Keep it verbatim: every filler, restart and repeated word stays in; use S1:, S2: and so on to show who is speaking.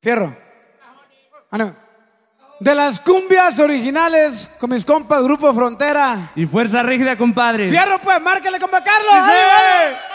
S1: Fierro. Ánimo. De las cumbias originales con mis compas Grupo Frontera
S2: y Fuerza Rígida, compadre.
S1: Fierro, pues, márquele, compa Carlos.
S2: ¡Sí!